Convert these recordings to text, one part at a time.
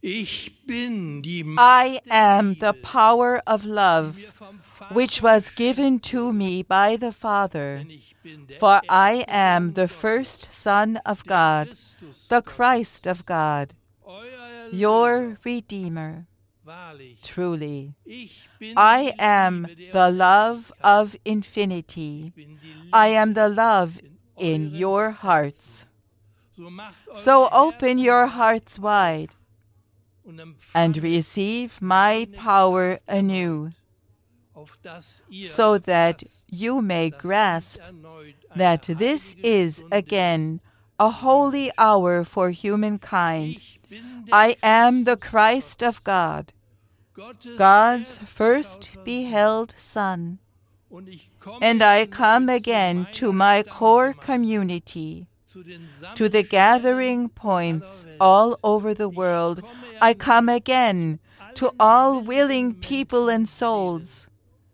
I am the power of love, which was given to me by the Father, for I am the first Son of God, the Christ of God, your Redeemer. Truly, I am the love of infinity. I am the love in your hearts. So open your hearts wide and receive my power anew, so that you may grasp that this is again a holy hour for humankind. I am the Christ of God, God's first beheld Son, and I come again to my core community, to the gathering points all over the world. I come again to all willing people and souls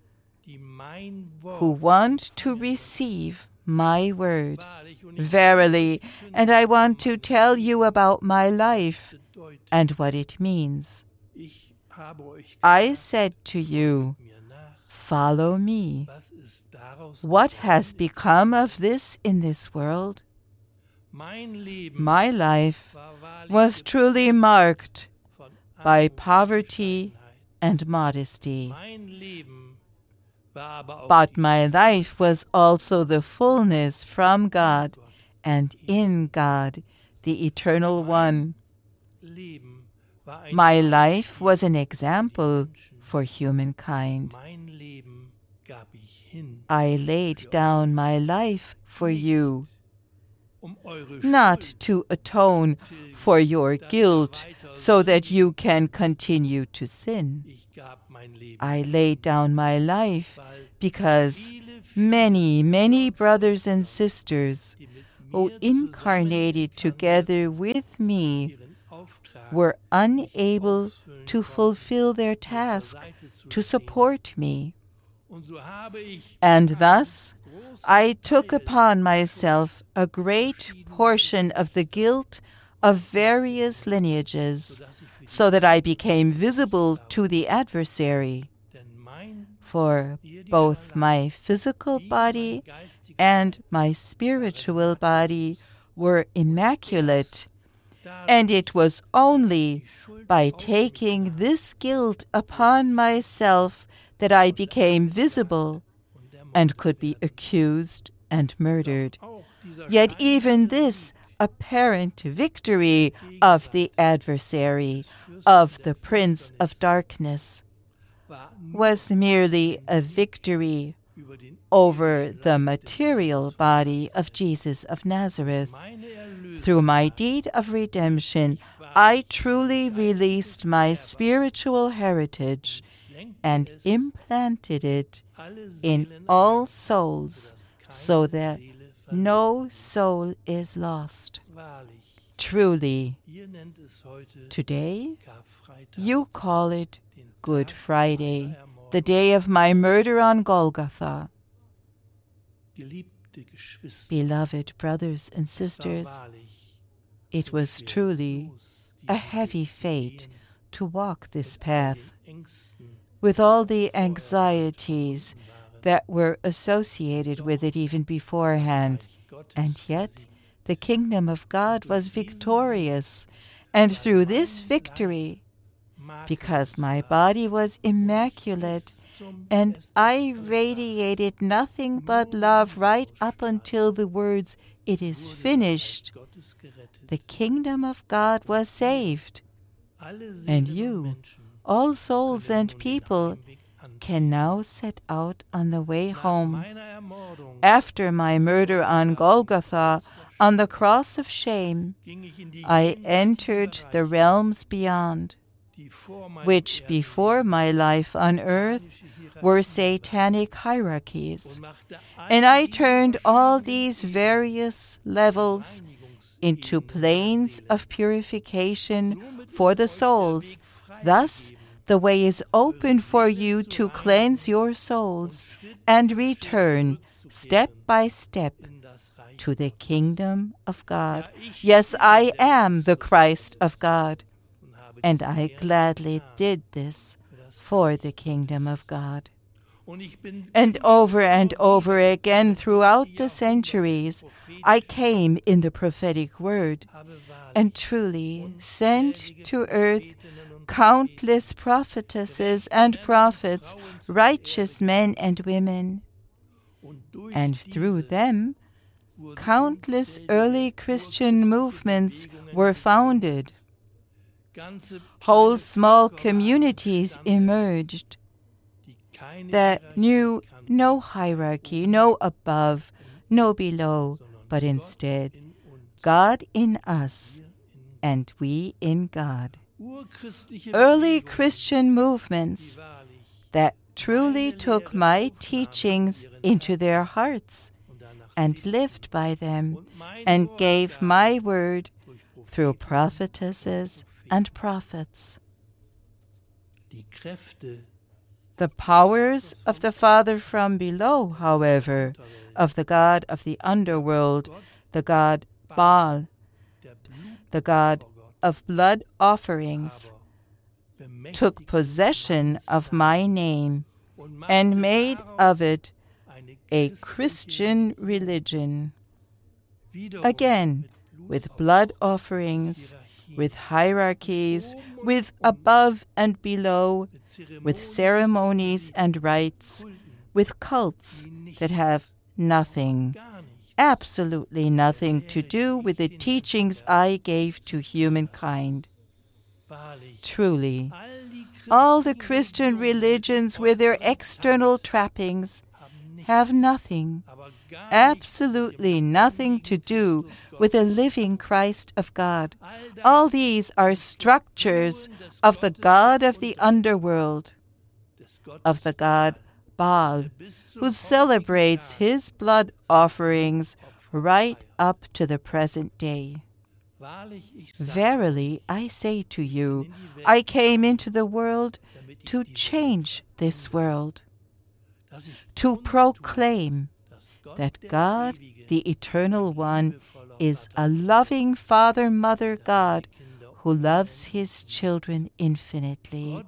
who want to receive my word. Verily, and I want to tell you about my life and what it means. I said to you, follow me. What has become of this in this world? My life was truly marked by poverty and modesty. But my life was also the fullness from God and in God, the Eternal One. My life was an example for humankind. I laid down my life for you, not to atone for your guilt so that you can continue to sin. I laid down my life because many, many brothers and sisters who incarnated together with me were unable to fulfill their task to support me. And thus, I took upon myself a great portion of the guilt of various lineages, so that I became visible to the adversary. For both my physical body and my spiritual body were immaculate, and it was only by taking this guilt upon myself that I became visible and could be accused and murdered. Yet even this apparent victory of the adversary, of the Prince of Darkness, was merely a victory over the material body of Jesus of Nazareth. Through my deed of redemption, I truly released my spiritual heritage and implanted it in all souls, so that no soul is lost. Truly, today you call it Good Friday, the day of my murder on Golgotha. Beloved brothers and sisters, it was truly a heavy fate to walk this path, with all the anxieties that were associated with it even beforehand. And yet, the kingdom of God was victorious, and through this victory, because my body was immaculate, and I radiated nothing but love right up until the words, "It is finished," the kingdom of God was saved. And you, all souls and people, can now set out on the way home. After my murder on Golgotha, on the cross of shame, I entered the realms beyond, which before my life on earth were satanic hierarchies. And I turned all these various levels into planes of purification for the souls. Thus, the way is open for you to cleanse your souls and return step by step to the kingdom of God. Yes, I am the Christ of God. and I gladly did this for the kingdom of God. And over again throughout the centuries, I came in the prophetic word and truly sent to earth countless prophetesses and prophets, righteous men and women. And through them, countless early Christian movements were founded. Whole small communities emerged that knew no hierarchy, no above, no below, but instead God in us and we in God. Early Christian movements that truly took my teachings into their hearts and lived by them and gave my word through prophetesses and prophets. The powers of the Father from below, however, of the god of the underworld, the god Baal, the god of blood offerings, took possession of my name and made of it a Christian religion. Again, with blood offerings, with hierarchies, with above and below, with ceremonies and rites, with cults that have nothing, absolutely nothing to do with the teachings I gave to humankind. Truly, all the Christian religions with their external trappings have nothing, absolutely nothing to do with the living Christ of God. All these are structures of the god of the underworld, of the god Baal, who celebrates his blood offerings right up to the present day. Verily, I say to you, I came into the world to change this world, to proclaim that God, the Eternal One, is a loving Father, Mother God who loves his children infinitely.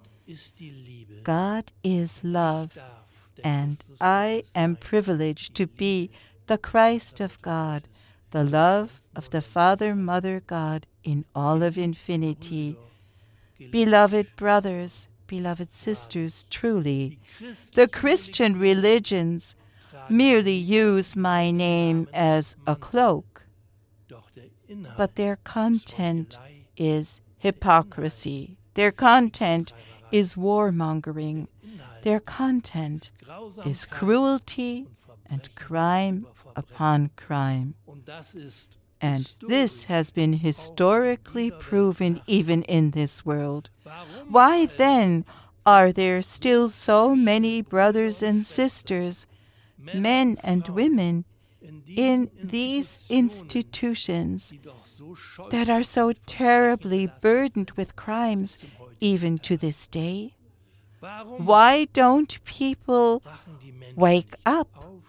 God is love, and I am privileged to be the Christ of God, the love of the Father, Mother God in all of infinity. Beloved brothers, beloved sisters, truly, the Christian religions merely use my name as a cloak, but their content is hypocrisy. Their content is warmongering. Their content is cruelty and crime upon crime. And this has been historically proven even in this world. Why then are there still so many brothers and sisters, men and women, in these institutions that are so terribly burdened with crimes even to this day? Why don't people wake up?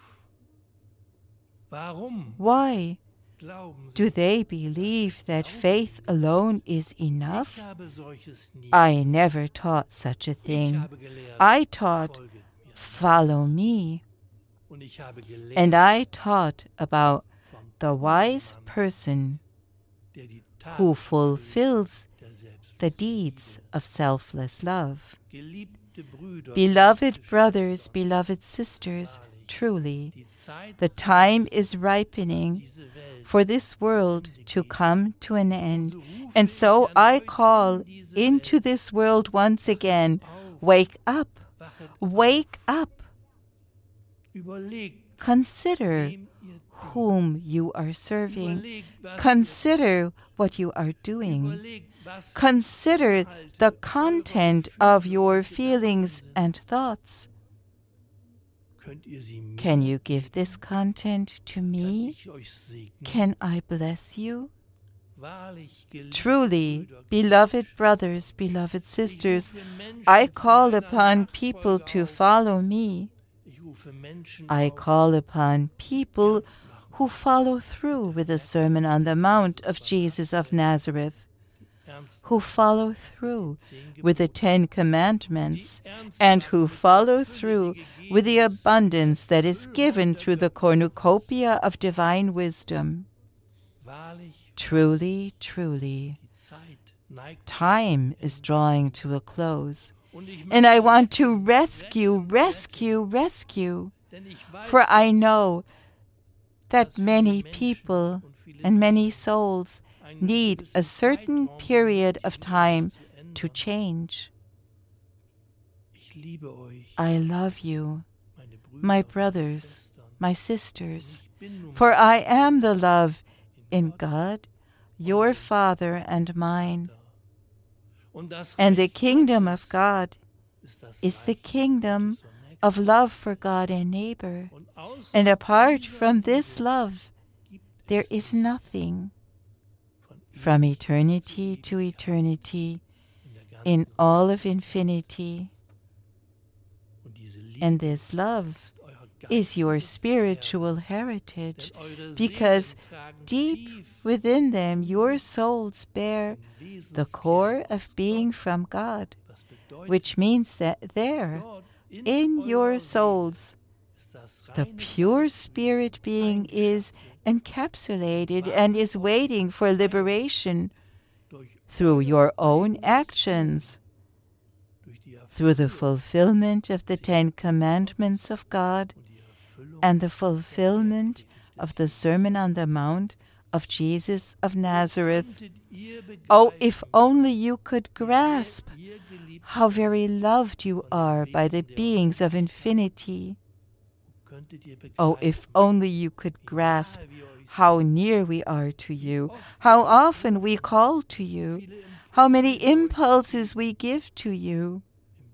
Why do they believe that faith alone is enough? I never taught such a thing. I taught, follow me. And I taught about the wise person who fulfills the deeds of selfless love. Beloved brothers, beloved sisters, truly, the time is ripening for this world to come to an end. And so I call into this world once again, wake up, wake up. Consider whom you are serving. Consider what you are doing. Consider the content of your feelings and thoughts. Can you give this content to me? Can I bless you? Truly, beloved brothers, beloved sisters, I call upon people to follow me. I call upon people who follow through with the Sermon on the Mount of Jesus of Nazareth, who follow through with the 10 Commandments and who follow through with the abundance that is given through the cornucopia of divine wisdom. Truly, truly, time is drawing to a close, and I want to rescue, for I know that many people and many souls need a certain period of time to change. I love you, my brothers, my sisters, for I am the love in God, your Father and mine. And the kingdom of God is the kingdom of love for God and neighbor. And apart from this love, there is nothing. From eternity to eternity, in all of infinity. And this love is your spiritual heritage, because deep within them your souls bear the core of being from God, which means that there, in your souls, the pure spirit being is encapsulated and is waiting for liberation through your own actions, through the fulfillment of the 10 Commandments of God and the fulfillment of the Sermon on the Mount of Jesus of Nazareth. Oh, if only you could grasp how very loved you are by the beings of infinity. Oh, if only you could grasp how near we are to you, how often we call to you, how many impulses we give to you.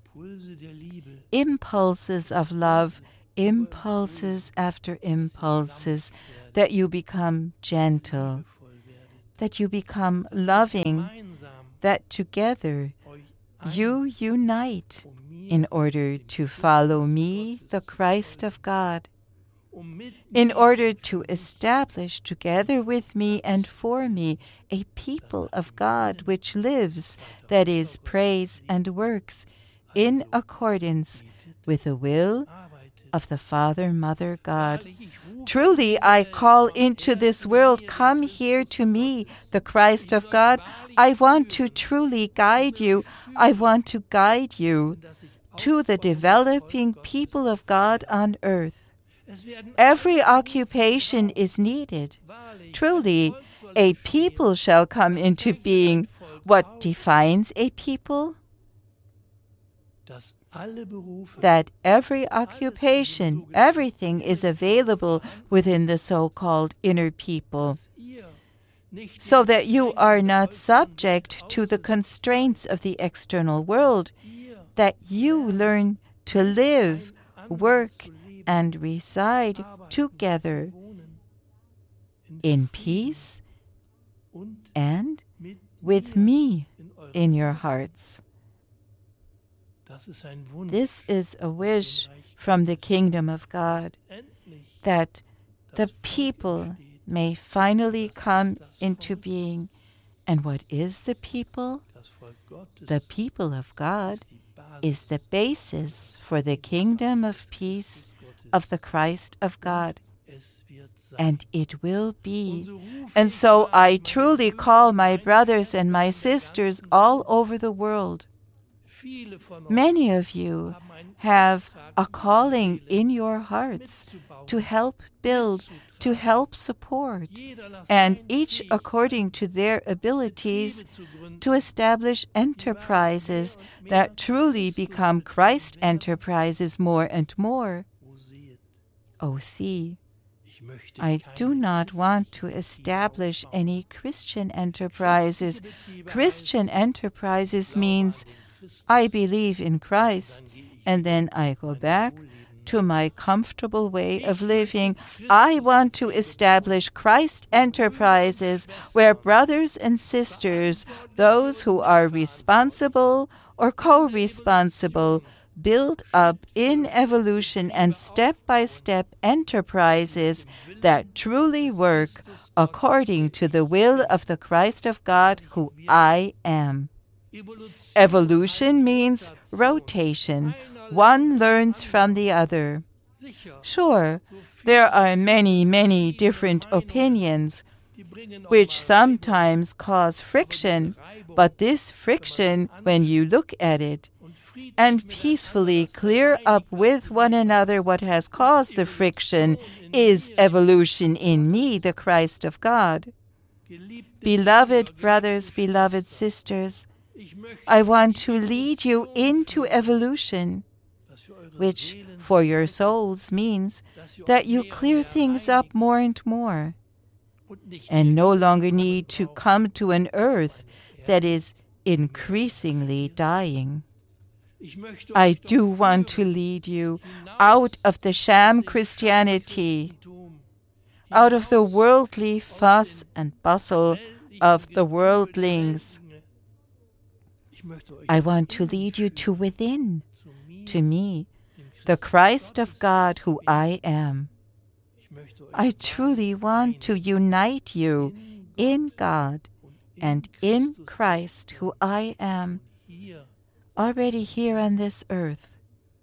Impulses of love, impulses after impulses, that you become gentle, that you become loving, that together you unite in order to follow me, the Christ of God, in order to establish together with me and for me a people of God which lives, that is, prays and works in accordance with the will of the Father, Mother, God. Truly, I call into this world, come here to me, the Christ of God. I want to truly guide you. I want to guide you to the developing people of God on earth. Every occupation is needed. Truly, a people shall come into being. What defines a people? That every occupation, everything is available within the so-called inner people, so that you are not subject to the constraints of the external world, that you learn to live, work, and reside together in peace and with me in your hearts. This is a wish from the kingdom of God, that the people may finally come into being. And what is the people? The people of God is the basis for the kingdom of peace of the Christ of God. And it will be. And so I truly call my brothers and my sisters all over the world. Many of you have a calling in your hearts to help build, to help support, and each according to their abilities to establish enterprises that truly become Christ enterprises more and more. Oh, see, I do not want to establish any Christian enterprises. Christian enterprises means I believe in Christ, and then I go back to my comfortable way of living. I want to establish Christ enterprises where brothers and sisters, those who are responsible or co-responsible, build up in evolution and step-by-step enterprises that truly work according to the will of the Christ of God who I am. Evolution means rotation. One learns from the other. Sure, there are many, many different opinions, which sometimes cause friction, but this friction, when you look at it, and peacefully clear up with one another what has caused the friction, is evolution in me, the Christ of God. Beloved brothers, beloved sisters, I want to lead you into evolution, which for your souls means that you clear things up more and more, and no longer need to come to an earth that is increasingly dying. I do want to lead you out of the sham Christianity, out of the worldly fuss and bustle of the worldlings. I want to lead you to within, to me, the Christ of God who I am. I truly want to unite you in God and in Christ who I am, already here on this earth.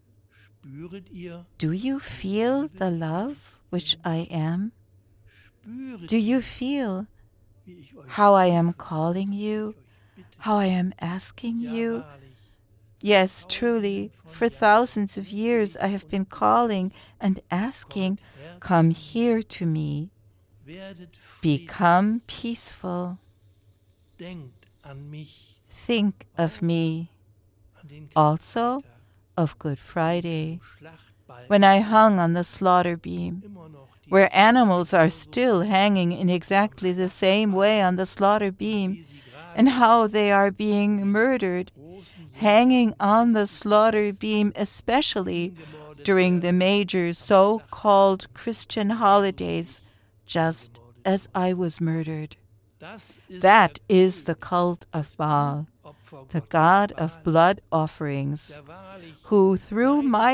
Do you feel the love which I am? Do you feel how I am calling you, how I am asking you? Yes, truly, for thousands of years I have been calling and asking, come here to me. Become peaceful. Think of me. Also of Good Friday, when I hung on the slaughter beam, where animals are still hanging in exactly the same way on the slaughter beam, and how they are being murdered, hanging on the slaughter beam, especially during the major so-called Christian holidays, just as I was murdered. That is the cult of Baal, the god of blood offerings, who through my